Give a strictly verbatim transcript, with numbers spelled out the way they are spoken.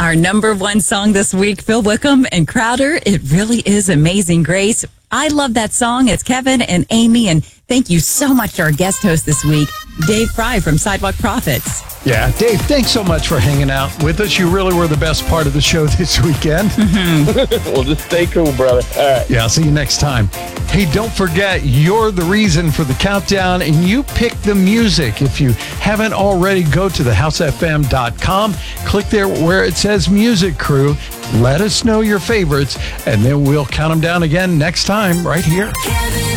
Our number one song this week, Phil Wickham and Crowder, It Really Is Amazing Grace. I love that song. It's Kevin and Amy, and thank you so much to our guest host this week, Dave Fry from Sidewalk Prophets. Yeah, Dave, thanks so much for hanging out with us. You really were the best part of the show this weekend. Mm-hmm. Well, just stay cool, brother. All right. Yeah, I'll see you next time. Hey, don't forget, you're the reason for the countdown, and you pick the music. If you haven't already, go to the house f m dot com. Click there where it says Music Crew. Let us know your favorites, and then we'll count them down again next time right here. Kevin